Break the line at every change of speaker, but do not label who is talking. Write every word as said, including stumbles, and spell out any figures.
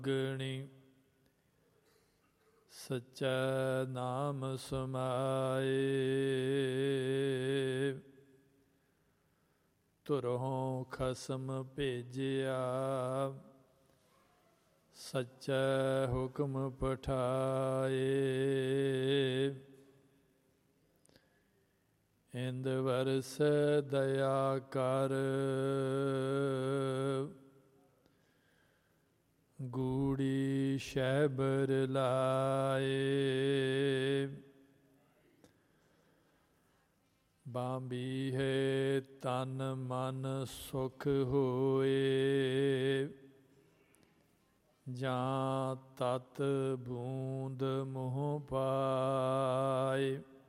ਗਣੀ ਸੱਚਾ ਨਾਮ ਸਮਾਏ, ਧੁਰੋਂ ਖਸਮ ਭੇਜਿਆ ਸੱਚਾ ਹੁਕਮ ਪਠਾਏ। ਇੰਦ ਵਰਸ ਦਇਆ ਕਰ ਗੂੜੀ ਸ਼ੈਬਰ ਲਾਏ। ਬਾਂਬੀ ਹੈ ਤਨ ਮਨ ਸੁਖ ਹੋਏ, ਜਾਂ ਤਤ ਬੂੰਦ ਮੋਹ ਪਾਏ।